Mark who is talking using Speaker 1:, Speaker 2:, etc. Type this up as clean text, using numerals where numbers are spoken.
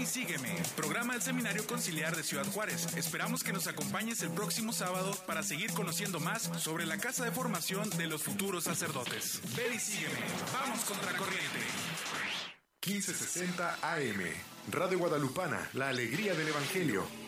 Speaker 1: Sígueme, programa del Seminario Conciliar de Ciudad Juárez. Esperamos que nos acompañes el próximo sábado para seguir conociendo más sobre la Casa de Formación de los Futuros Sacerdotes. Ven y sígueme. Vamos contracorriente.
Speaker 2: 1560 AM. Radio Guadalupana, la alegría del Evangelio.